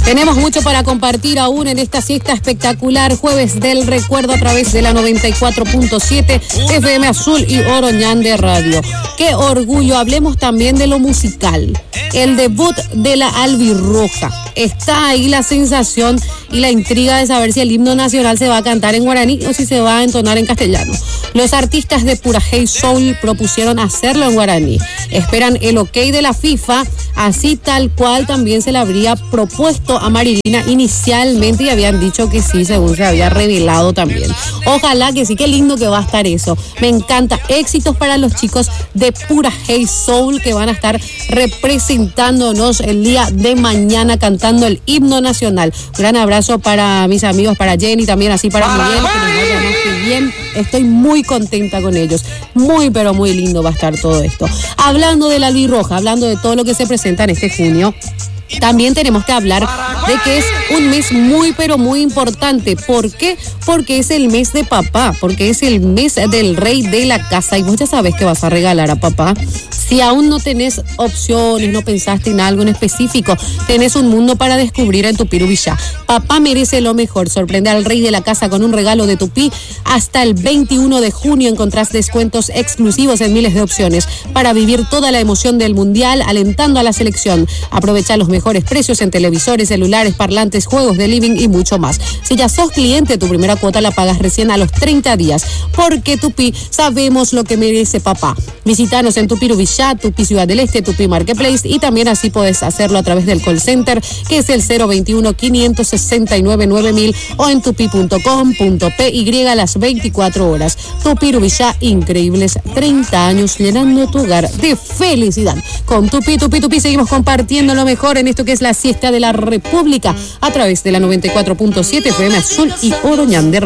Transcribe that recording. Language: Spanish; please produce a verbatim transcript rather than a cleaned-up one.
Tenemos mucho para compartir aún en esta siesta espectacular, jueves del recuerdo a través de la noventa y cuatro punto siete F M Azul y Oroñán de Radio. ¡Qué orgullo! Hablemos también de lo musical. El debut de la Albirroja. Está ahí la sensación y la intriga de saber si el himno nacional se va a cantar en guaraní o si se va a entonar en castellano. Los artistas de Pura Hey Soul propusieron hacerlo en guaraní. Esperan el ok de la FIFA, así tal cual también se le habría propuesto a Marilina inicialmente y habían dicho que sí, según se había revelado también. Ojalá que sí, qué lindo que va a estar eso. Me encanta. Éxitos para los chicos de Pura Hey Soul que van a estar representándonos el día de mañana cantando el himno nacional. Un gran abrazo para mis amigos, para Jenny, también así para Miguel, que nos vaya más que bien. Estoy muy contenta con ellos. Muy, pero muy lindo va a estar todo esto. Hablando de la Albirroja, hablando de todo lo que se presenta en este junio, también tenemos que hablar de que es un mes muy, pero muy importante. ¿Por qué? Porque es el mes de papá, porque es el mes del rey de la casa. Y vos ya sabés que vas a regalar a papá. Si aún no tenés opciones, no pensaste en algo en específico, tenés un mundo para descubrir en Tupí Rubillá. Papá merece lo mejor. Sorprende al rey de la casa con un regalo de Tupí. Hasta el veintiuno de junio encontrás descuentos exclusivos en miles de opciones para vivir toda la emoción del mundial, alentando a la selección. Aprovecha los mejores precios en televisores, celulares, parlantes, juegos de living y mucho más. Si ya sos cliente, tu primera cuota la pagas recién a los treinta días. Porque Tupí, sabemos lo que merece papá. Visítanos en Tupí Rubillá, Tupí Ciudad del Este, Tupí Marketplace y también así podés hacerlo a través del call center que es el cero veintiuno, quinientos sesenta y nueve, nueve mil o en tupi punto com punto pe y a las veinticuatro horas. Tupí Rubillá, increíbles treinta años llenando tu hogar de felicidad. Con Tupí, Tupí, Tupí seguimos compartiendo lo mejor en esto que es la siesta de la República a través de la noventa y cuatro punto siete F M Azul y Oroñán de Radio.